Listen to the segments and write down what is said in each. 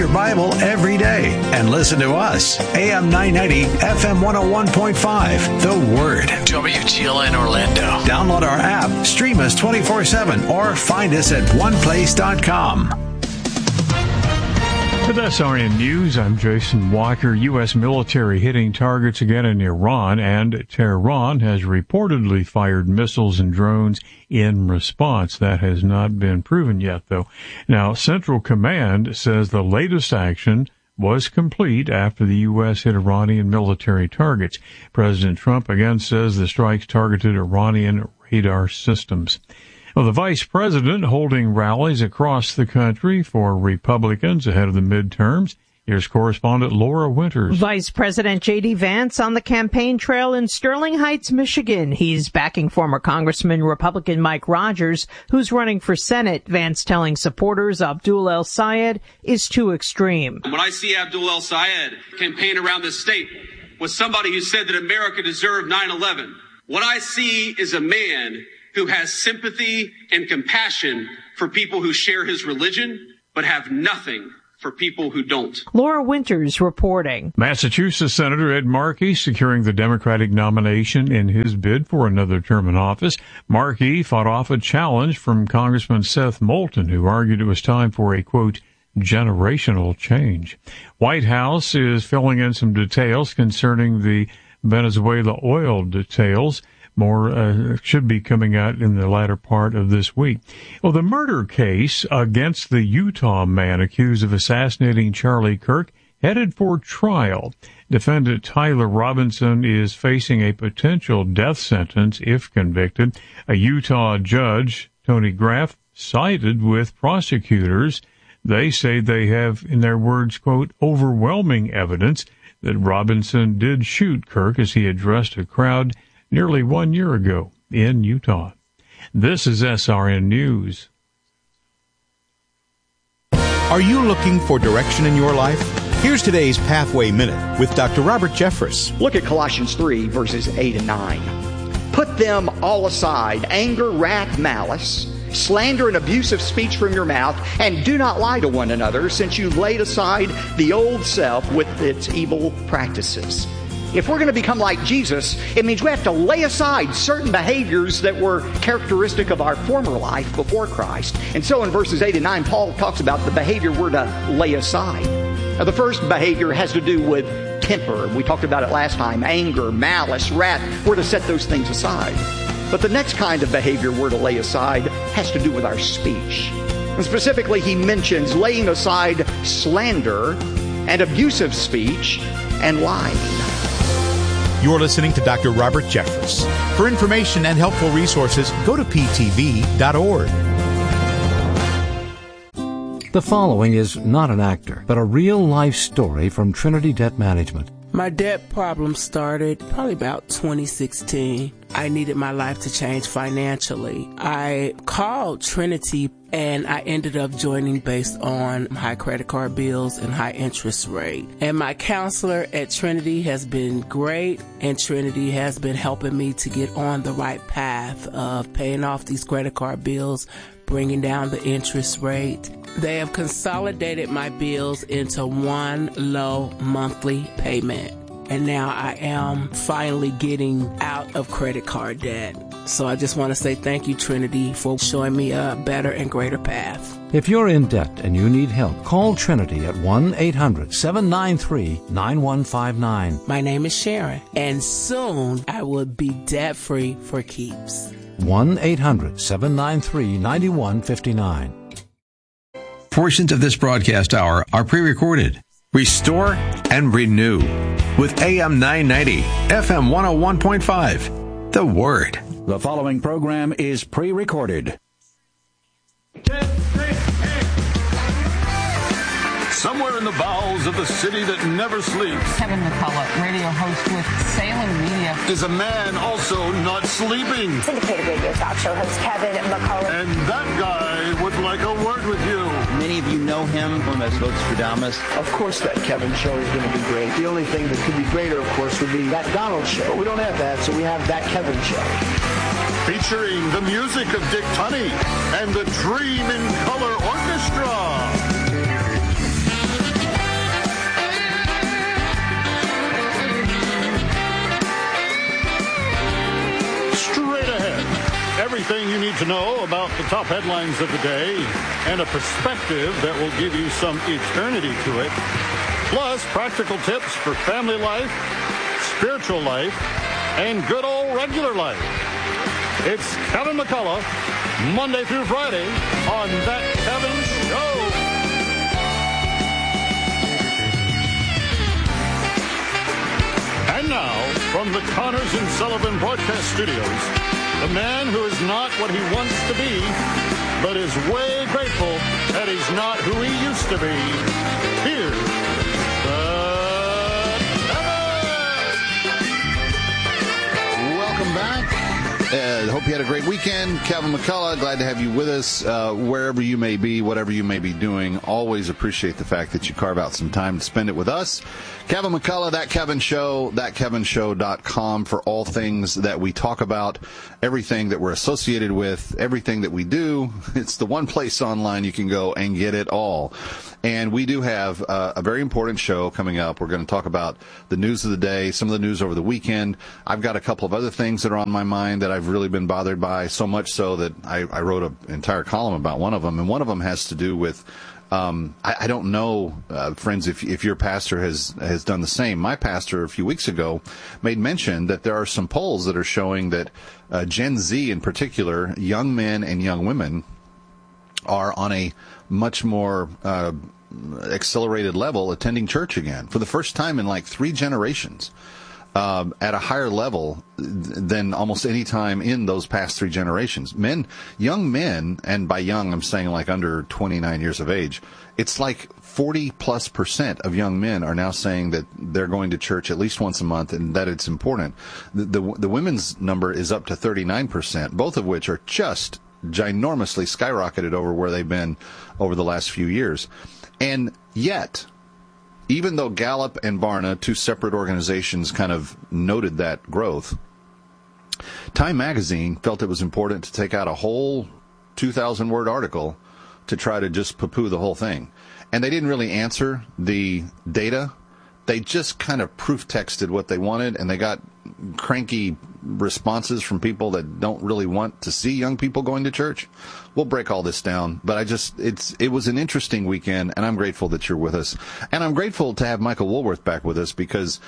Bible every day and listen to us. AM 990, FM 101.5. The Word. WGLN Orlando. Download our app, stream us 24/7, or find us at oneplace.com. With SRN News, I'm Jason Walker. U.S. military hitting targets again in Iran, and Tehran has reportedly fired missiles and drones in response. That has not been proven yet, though. Now, Central Command says the latest action was complete after the U.S. hit Iranian military targets. President Trump again says the strikes targeted Iranian radar systems. Well, the vice president holding rallies across the country for Republicans ahead of the midterms. Here's correspondent Laura Winters. Vice President J.D. Vance on the campaign trail in Sterling Heights, Michigan. He's backing former Congressman Republican Mike Rogers, who's running for Senate. Vance telling supporters Abdul El-Sayed is too extreme. When I see Abdul El-Sayed campaign around this state with somebody who said that America deserved 9/11, what I see is a man who has sympathy and compassion for people who share his religion, but have nothing for people who don't. Laura Winters reporting. Massachusetts Senator Ed Markey securing the Democratic nomination in his bid for another term in office. Markey fought off a challenge from Congressman Seth Moulton, who argued it was time for a, quote, generational change. White House is filling in some details concerning the Venezuela oil details. More should be coming out in the latter part of this week. Well, the murder case against the Utah man accused of assassinating Charlie Kirk headed for trial. Defendant Tyler Robinson is facing a potential death sentence if convicted. A Utah judge, Tony Graff, sided with prosecutors. They say they have, in their words, quote, overwhelming evidence that Robinson did shoot Kirk as he addressed a crowd nearly 1 year ago in Utah. This is SRN News. Are you looking for direction in your life? Here's today's Pathway Minute with Dr. Robert Jeffress. Look at Colossians 3, verses 8 and 9. Put them all aside, anger, wrath, malice, slander, and abusive speech from your mouth, and do not lie to one another, since you've laid aside the old self with its evil practices. If we're going to become like Jesus, it means we have to lay aside certain behaviors that were characteristic of our former life before Christ. And so in verses 8 and 9, Paul talks about the behavior we're to lay aside. Now, the first behavior has to do with temper. We talked about it last time. Anger, malice, wrath. We're to set those things aside. But the next kind of behavior we're to lay aside has to do with our speech. And specifically, he mentions laying aside slander and abusive speech and lying. You're listening to Dr. Robert Jeffress. For information and helpful resources, go to ptv.org. The following is not an actor, but a real-life story from Trinity Debt Management. My debt problem started probably about 2016. I needed my life to change financially. I called Trinity and I ended up joining based on high credit card bills and high interest rate. And my counselor at Trinity has been great, and Trinity has been helping me to get on the right path of paying off these credit card bills, bringing down the interest rate. They have consolidated my bills into one low monthly payment. And now I am finally getting out of credit card debt. So I just want to say thank you, Trinity, for showing me a better and greater path. If you're in debt and you need help, call Trinity at 1-800-793-9159. My name is Sharon, and soon I will be debt-free for keeps. 1-800-793-9159. Portions of this broadcast hour are pre-recorded. Restore and renew with AM 990, FM 101.5. The Word. The following program is pre-recorded. Somewhere in the bowels of the city that never sleeps, Kevin McCullough, radio host with Salem Media, is a man also not sleeping. Syndicated radio talk show host Kevin McCullough. And that guy would like a word with you. Many of you know him from as Vostradamus. Of course that Kevin show is going to be great. The only thing that could be greater, of course, would be that Donald show. But we don't have that, so we have that Kevin show. Featuring the music of Dick Tunney and the Dream in Color Orchestra. to know about the top headlines of the day and a perspective that will give you some eternity to it. Plus, practical tips for family life, spiritual life, and good old regular life. It's Kevin McCullough, Monday through Friday on That Kevin Show. And now, from the Connors and Sullivan Broadcast Studios, the man who is not what he wants to be, but is way grateful that he's not who he used to be. Here's Kevin! Welcome back. Hope you had a great weekend. Kevin McCullough, glad to have you with us. Wherever you may be, whatever you may be doing, always appreciate the fact that you carve out some time to spend it with us. Kevin McCullough, That Kevin Show, thatkevinshow.com for all things that we talk about, everything that we're associated with, everything that we do. It's the one place online you can go and get it all. And we do have a very important show coming up. We're going to talk about the news of the day, some of the news over the weekend. I've got a couple of other things that are on my mind that I've really been bothered by, so much so that I wrote an entire column about one of them. And one of them has to do with I don't know, friends, if your pastor has done the same. My pastor a few weeks ago made mention that there are some polls that are showing that Gen Z in particular, young men and young women, are on a much more accelerated level attending church again for the first time in like 3 generations. At a higher level than almost any time in those past 3 generations. Young men, and by young I'm saying like under 29 years of age, it's like 40+% of young men are now saying that they're going to church at least once a month and that it's important. The women's number is up to 39%, both of which are just ginormously skyrocketed over where they've been over the last few years. And yet, even though Gallup and Barna, 2 separate organizations, kind of noted that growth, Time magazine felt it was important to take out a whole 2,000-word article to try to just poo-poo the whole thing. And they didn't really answer the data. They just kind of proof-texted what they wanted, and they got cranky responses from people that don't really want to see young people going to church. We'll break all this down, but it was an interesting weekend, and I'm grateful that you're with us. And I'm grateful to have Michael Woolworth back with us because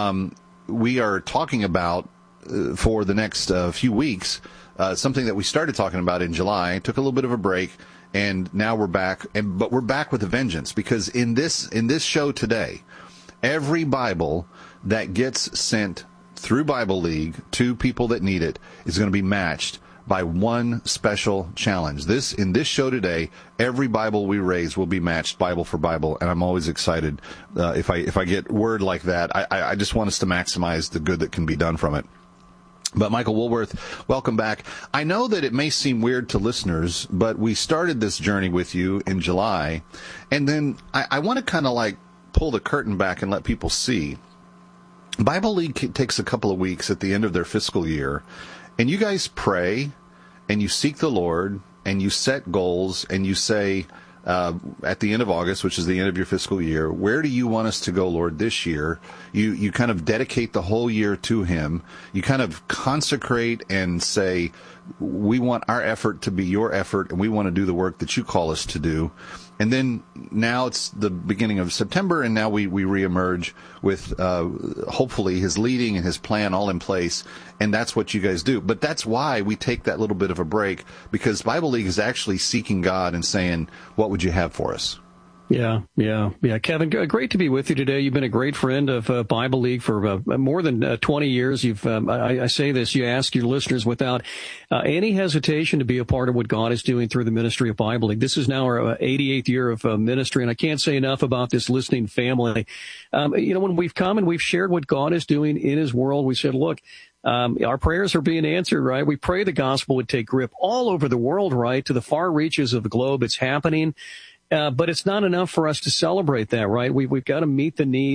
we are talking about, for the next few weeks, something that we started talking about in July, took a little bit of a break, and now we're back. But we're back with a vengeance, because in this show today, every Bible that gets sent through Bible League to people that need it is going to be matched by one special challenge. In this show today, every Bible we raise will be matched Bible for Bible, and I'm always excited if I get word like that. I just want us to maximize the good that can be done from it. But Michael Woolworth, welcome back. I know that it may seem weird to listeners, but we started this journey with you in July, and then I want to kind of like pull the curtain back and let people see. Bible League takes a couple of weeks at the end of their fiscal year, and you guys pray, and you seek the Lord, and you set goals, and you say, at the end of August, which is the end of your fiscal year, where do you want us to go, Lord, this year? You kind of dedicate the whole year to Him. You kind of consecrate and say, we want our effort to be your effort, and we want to do the work that you call us to do. And then now it's the beginning of September, and now we reemerge with hopefully His leading and His plan all in place, and that's what you guys do. But that's why we take that little bit of a break, because Bible League is actually seeking God and saying, what would you have for us? Yeah. Kevin, great to be with you today. You've been a great friend of Bible League for more than 20 years. You've, I say this, you ask your listeners without any hesitation to be a part of what God is doing through the ministry of Bible League. This is now our 88th year of ministry, and I can't say enough about this listening family. When we've come and we've shared what God is doing in His world, we said, look, our prayers are being answered, right? We pray the gospel would take grip all over the world, right? To the far reaches of the globe. It's happening. But it's not enough for us to celebrate that, right? We've got to meet the need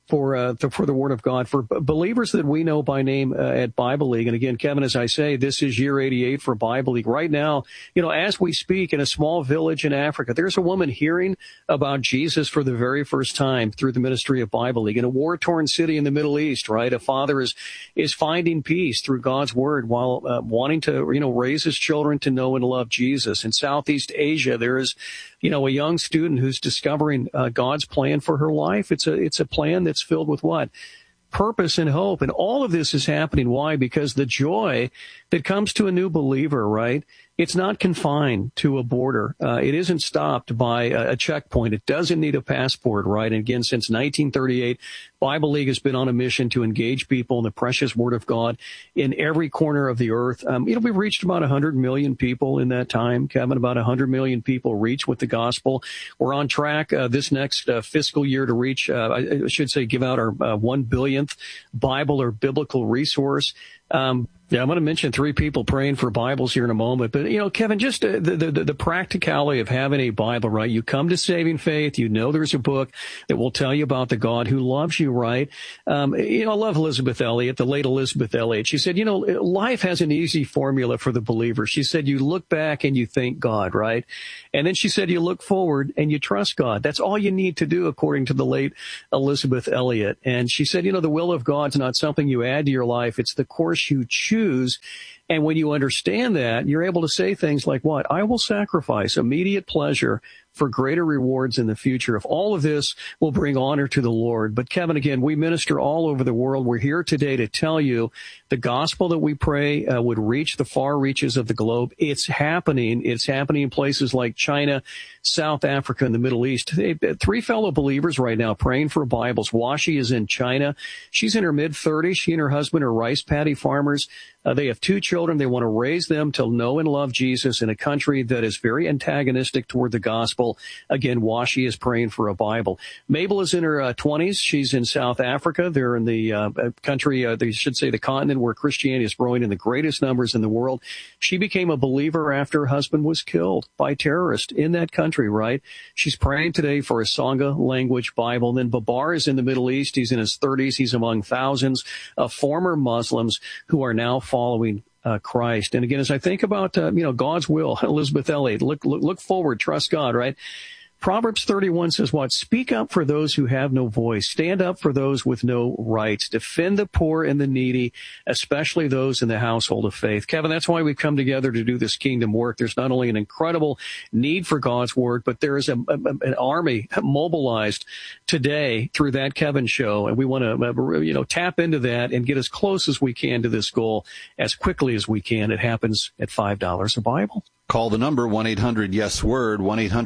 for the Word of God, for believers that we know by name at Bible League. And again, Kevin, as I say, this is year 88 for Bible League. Right now, as we speak, in a small village in Africa, there's a woman hearing about Jesus for the very first time through the ministry of Bible League. In a war-torn city in the Middle East, right, a father is finding peace through God's Word while wanting to, raise his children to know and love Jesus. In Southeast Asia, there is a young student who's discovering God's plan for her life. It's a plan that's filled with what? Purpose and hope. And all of this is happening. Why? Because the joy that comes to a new believer, right? It's not confined to a border. It isn't stopped by a checkpoint. It doesn't need a passport, right? And again, since 1938, Bible League has been on a mission to engage people in the precious Word of God in every corner of the earth. We've reached about 100 million people in that time, Kevin. About 100 million people reached with the gospel. We're on track this next fiscal year to reach, I should say, give out our 1 billionth Bible or biblical resource. Yeah, I'm going to mention 3 people praying for Bibles here in a moment. But, Kevin, just the practicality of having a Bible, right? You come to saving faith. There's a book that will tell you about the God who loves you, right? I love Elizabeth Elliot, the late Elizabeth Elliot. She said, life has an easy formula for the believer. She said, you look back and you thank God, right? And then she said, you look forward and you trust God. That's all you need to do, according to the late Elizabeth Elliot. And she said, the will of God's not something you add to your life. It's the course you choose. And when you understand that, you're able to say things like what? I will sacrifice immediate pleasure for greater rewards in the future. If all of this will bring honor to the Lord. But Kevin, again, we minister all over the world. We're here today to tell you the gospel that we pray would reach the far reaches of the globe. It's happening. It's happening in places like China, South Africa, and the Middle East. 3 fellow believers right now praying for Bibles. Washi is in China. She's in her mid-30s. She and her husband are rice paddy farmers. They have 2 children. They want to raise them to know and love Jesus in a country that is very antagonistic toward the gospel. Again, Washi is praying for a Bible. Mabel is in her 20s. She's in South Africa. They're in the country, they should say the continent where Christianity is growing in the greatest numbers in the world. She became a believer after her husband was killed by terrorists in that country, right? She's praying today for a Sangha language Bible. And then Babar is in the Middle East. He's in his 30s. He's among thousands of former Muslims who are now following Christ. And again, as I think about, God's will, Elizabeth Elliot, look forward, trust God, right? Proverbs 31 says what? Speak up for those who have no voice. Stand up for those with no rights. Defend the poor and the needy, especially those in the household of faith. Kevin, that's why we've come together to do this kingdom work. There's not only an incredible need for God's word, but there is an army mobilized today through that Kevin show. And we want to, tap into that and get as close as we can to this goal as quickly as we can. It happens at $5 a Bible. Call the number 1-800-YES-WORD,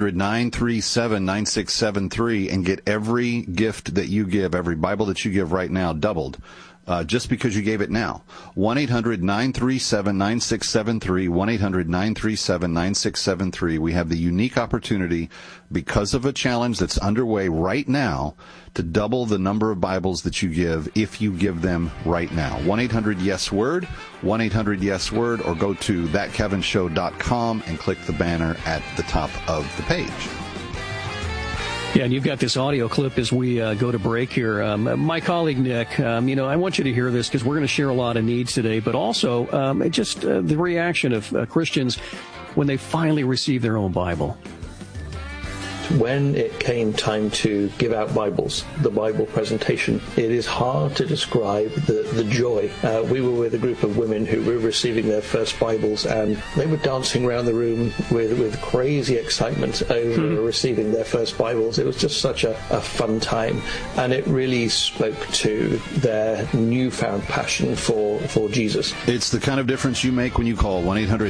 1-800-937-9673, and get every gift that you give, every Bible that you give right now, doubled. Just because you gave it now. 1-800-937-9673, 1-800-937-9673. We have the unique opportunity, because of a challenge that's underway right now, to double the number of Bibles that you give if you give them right now. 1-800-YES-WORD, 1-800-YES-WORD, or go to thatkevinshow.com and click the banner at the top of the page. Yeah, and you've got this audio clip as we go to break here. My colleague Nick, I want you to hear this because we're going to share a lot of needs today, but also the reaction of Christians when they finally receive their own Bible. When it came time to give out Bibles, the Bible presentation, it is hard to describe the joy. We were with a group of women who were receiving their first Bibles, and they were dancing around the room with crazy excitement over receiving their first Bibles. It was just such a fun time, and it really spoke to their newfound passion for Jesus. It's the kind of difference you make when you call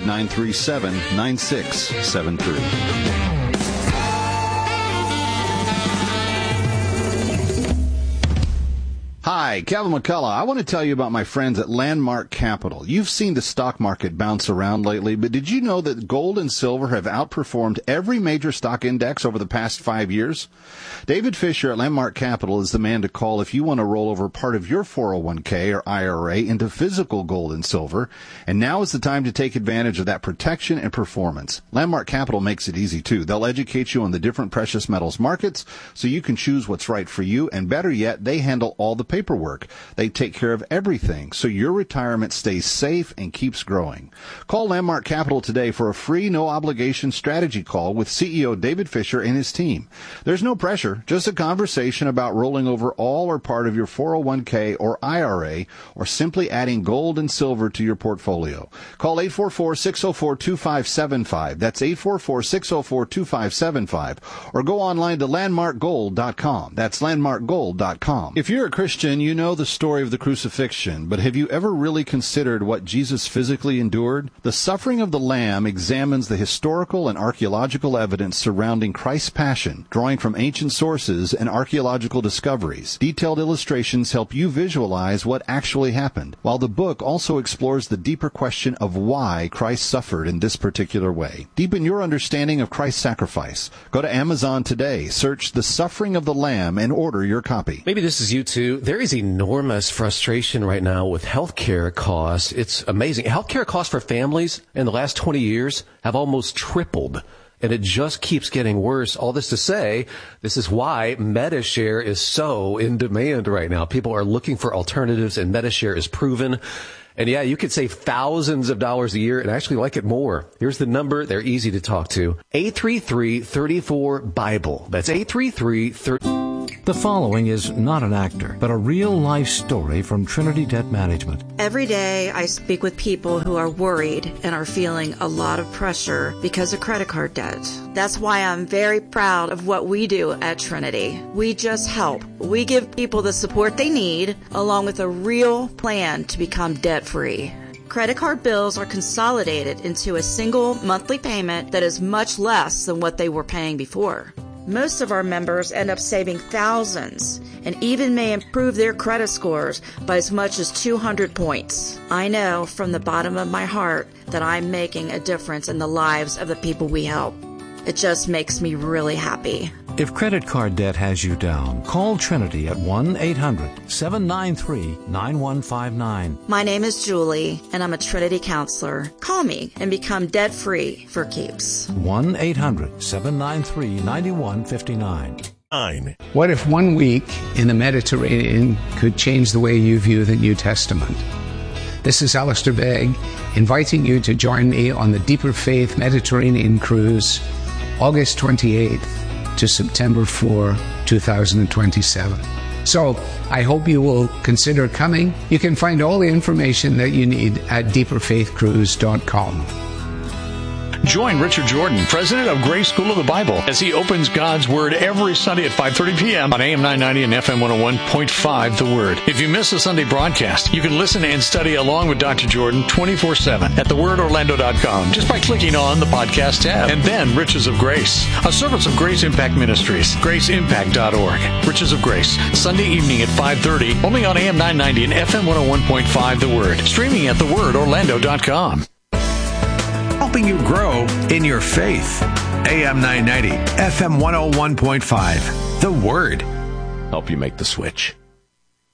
1-800-937-9673. Hi, Hi, Kevin McCullough. I want to tell you about my friends at Landmark Capital. You've seen the stock market bounce around lately, but did you know that gold and silver have outperformed every major stock index over the past 5 years? David Fisher at Landmark Capital is the man to call if you want to roll over part of your 401k or IRA into physical gold and silver. And now is the time to take advantage of that protection and performance. Landmark Capital makes it easy, too. They'll educate you on the different precious metals markets so you can choose what's right for you. And better yet, they handle all the paperwork. They take care of everything so your retirement stays safe and keeps growing. Call Landmark Capital today for a free, no-obligation strategy call with CEO David Fisher and his team. There's no pressure, just a conversation about rolling over all or part of your 401k or IRA or simply adding gold and silver to your portfolio. Call 844-604-2575. That's 844-604-2575. Or go online to landmarkgold.com. That's landmarkgold.com. If you're a Christian, you know the story of the crucifixion, but have you ever really considered what Jesus physically endured? The suffering of the Lamb examines the historical and archaeological evidence surrounding Christ's passion, drawing from ancient sources and archaeological discoveries. Detailed illustrations help you visualize what actually happened, while the book also explores the deeper question of why Christ suffered in this particular way. Deepen your understanding of Christ's sacrifice. Go to Amazon today, search The Suffering of the Lamb, and order your copy. Maybe this is you too. There is enormous frustration right now with healthcare costs. It's amazing. Healthcare costs for families in the last 20 years have almost tripled, and it just keeps getting worse. All this to say, this is why MediShare is so in demand right now. People are looking for alternatives, and MediShare is proven. And yeah, you could save thousands of dollars a year and actually like it more. Here's the number. They're easy to talk to. 833-34-BIBLE. That's 833-34. The following is not an actor, but a real-life story from Trinity Debt Management. Every day I speak with people who are worried and are feeling a lot of pressure because of credit card debt. That's why I'm very proud of what we do at Trinity. We just help. We give people the support they need, along with a real plan to become debt-free. Credit card bills are consolidated into a single monthly payment that is much less than what they were paying before. Most of our members end up saving thousands and even may improve their credit scores by as much as 200 points. I know from the bottom of my heart that I'm making a difference in the lives of the people we help. It just makes me really happy. If credit card debt has you down, call Trinity at 1-800-793-9159. My name is Julie, and I'm a Trinity counselor. Call me and become debt-free for keeps. 1-800-793-9159. What if 1 week in the Mediterranean could change the way you view the New Testament? This is Alistair Begg, inviting you to join me on the Deeper Faith Mediterranean Cruise, August 28th to September 4, 2027. So I hope you will consider coming. You can find all the information that you need at deeperfaithcruise.com. Join Richard Jordan, president of Grace School of the Bible, as he opens God's Word every Sunday at 5:30 p.m. on AM 990 and FM 101.5 The Word. If you miss a Sunday broadcast, you can listen and study along with Dr. Jordan 24/7 at thewordorlando.com just by clicking on the podcast tab. And then Riches of Grace, a service of Grace Impact Ministries, graceimpact.org. Riches of Grace, Sunday evening at 5:30, only on AM 990 and FM 101.5 The Word. Streaming at thewordorlando.com. Helping you grow in your faith. AM 990, FM 101.5. The Word. Help you make the switch.